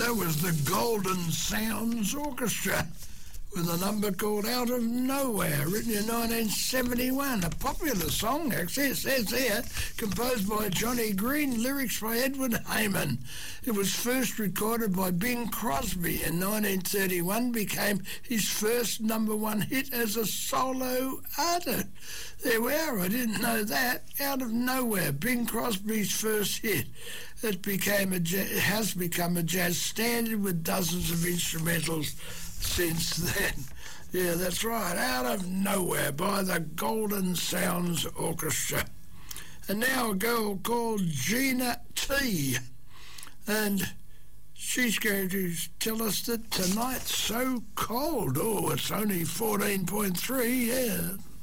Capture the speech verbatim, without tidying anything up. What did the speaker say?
That was the Golden Sounds Orchestra with a number called Out of Nowhere, written in nineteen seventy-one. A popular song, actually. It says here, composed by Johnny Green, lyrics by Edward Hayman. It was first recorded by Bing Crosby in nineteen thirty-one, became his first number one hit as a solo artist. There we are, I didn't know that. Out of Nowhere, Bing Crosby's first hit. It became a, it has become a jazz standard with dozens of instrumentals since then. Yeah, that's right. Out of Nowhere by the Golden Sounds Orchestra. And now a girl called Gina T. And she's going to tell us that tonight's so cold. Oh, it's only fourteen point three, yeah.